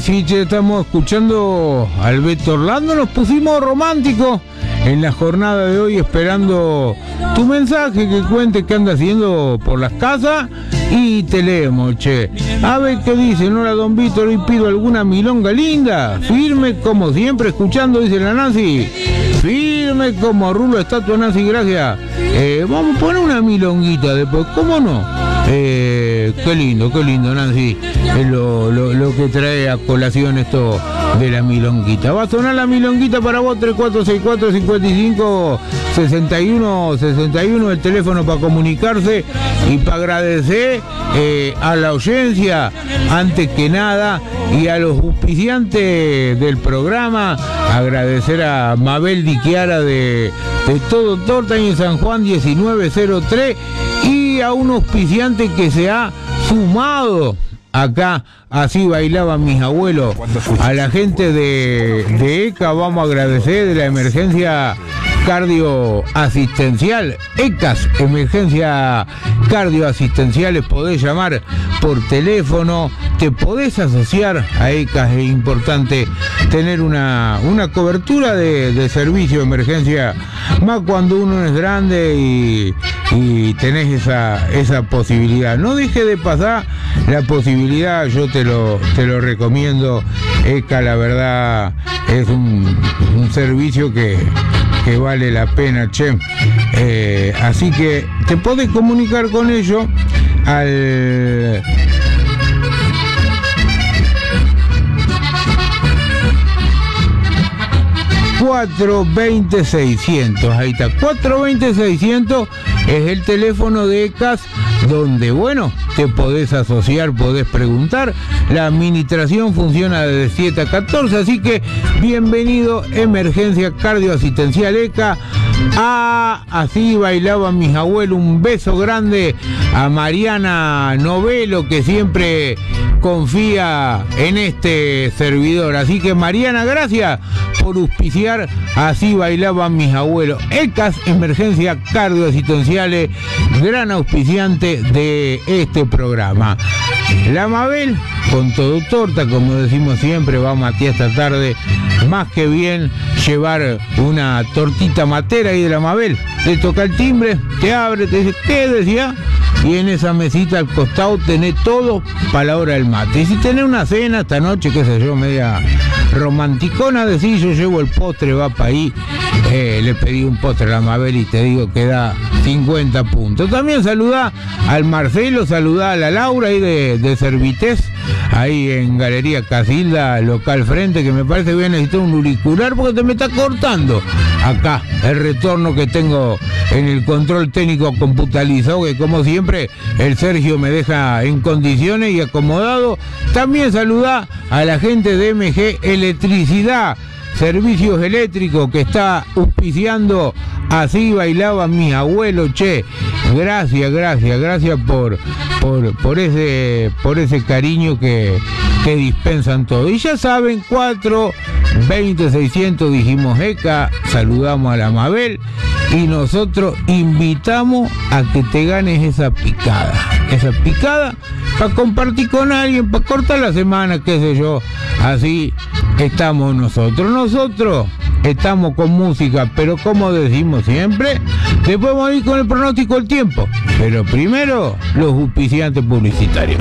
sí, che, estamos escuchando al Beto Orlando, nos pusimos románticos en la jornada de hoy esperando tu mensaje, que cuentes qué andas haciendo por las casas y te leemos, che. A ver qué dicen. Hola, don Víctor, hoy pido alguna milonga linda, firme como siempre, escuchando, dice la Nancy. Firme como rulo, estatua, Nancy, gracias. Vamos a poner una milonguita después, ¿cómo no? Qué lindo, Nancy, lo que trae a colación esto de la milonguita. Va a sonar la milonguita para vos, 3464-55-61-61, el teléfono para comunicarse y para agradecer a la audiencia, antes que nada, y a los auspiciantes del programa. Agradecer a Mabel Diquiara de Todo Torta en San Juan 1903, y a un auspiciante que se ha sumado acá, así bailaban mis abuelos, a la gente de ECA. Vamos a agradecer de la emergencia cardioasistencial, ECAS, emergencia cardioasistenciales. Podés llamar por teléfono, te podés asociar a ECAS. Es importante tener una cobertura de servicio de emergencia, más cuando uno es grande y tenés esa posibilidad. No deje de pasar la posibilidad, yo te lo recomiendo. ECA, la verdad, es un servicio que vale la pena, che. Así que te podés comunicar con ellos al 420-600, ahí está, 420-600 es el teléfono de ECAS, donde, bueno, te podés asociar, podés preguntar. La administración funciona de 7 a 14, así que bienvenido, emergencia cardioasistencial ECA. Así bailaban mis abuelos. Un beso grande a Mariana Novelo, que siempre confía en este servidor. Así que, Mariana, gracias por auspiciar Así bailaban mis abuelos. ECAS, emergencia cardioasistenciales, gran auspiciante de este programa. La Mabel, con Todo Torta, como decimos siempre, vamos aquí esta tarde, más que bien llevar una tortita matera ahí de la Mabel. Te toca el timbre, te abre, te dice, ¿qué decía? Y en esa mesita al costado tenés todo para la hora del mate. Y si tenés una cena esta noche, qué sé yo, media romanticona, decís, yo llevo el postre, va para ahí. Le pedí un postre a la Mabel y te digo que da 50 puntos. También saludá al Marcelo, saludá a la Laura ahí de Servités, ahí en Galería Casilda, local frente, que me parece que voy a necesitar un auricular porque te me está cortando acá el retorno que tengo en el control técnico computalizado, que como siempre el Sergio me deja en condiciones y acomodado. También saludá a la gente de MG Electricidad, servicios eléctricos, que está auspiciando Así bailaban mis abuelos, che. Gracias por ese cariño que dispensan todo. Y ya saben, 420-600 dijimos ECA, saludamos a la Mabel y nosotros invitamos a que te ganes esa picada para compartir con alguien, para cortar la semana, qué sé yo. Así estamos nosotros estamos con música, pero como decimos siempre, después vamos a ir con el pronóstico del tiempo, pero primero los auspiciantes publicitarios.